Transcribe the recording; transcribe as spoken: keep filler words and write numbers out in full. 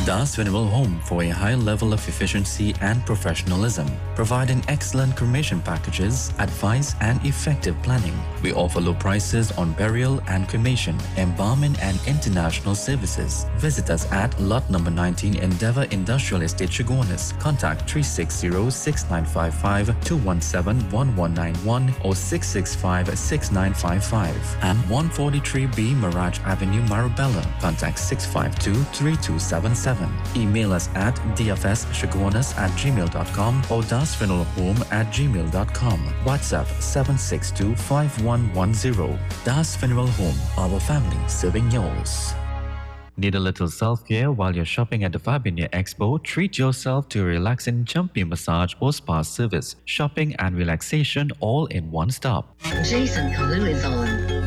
Das Funeral Home for a high level of efficiency and professionalism, providing excellent cremation packages, advice and effective planning. We offer low prices on burial and cremation, embalming and international services. Visit us at lot number nineteen Endeavour Industrial Estate, Chaguanas. Contact three six zero, six nine five five, two one seven, one one nine one or six six five, six nine five five. And one forty-three B Mirage Avenue, Marabella. Contact six five two, three two seven seven. Email us at d f s chaguanas at gmail dot com or dasfuneralhome at gmail dot com. WhatsApp seven six two, five one one zero. Das Funeral Home, our family serving yours. Need a little self-care while you're shopping at the Fabinia Expo? Treat yourself to a relaxing jumpy massage or spa service. Shopping and relaxation all in one stop. Jason Kalu is on.